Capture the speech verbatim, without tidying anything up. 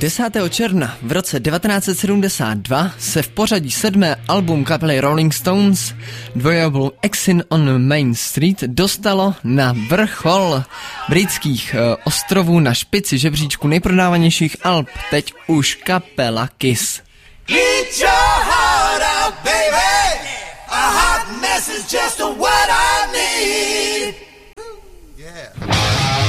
desátého června v roce devatenáct set sedmdesát dva se v pořadí sedmé album kapely Rolling Stones dvojalbum Exit on Main Street dostalo na vrchol britských uh, ostrovů na špici žebříčku nejprodávanějších alb, teď už kapela Kiss. Eat your heart out, baby. A hot mess is just what I need.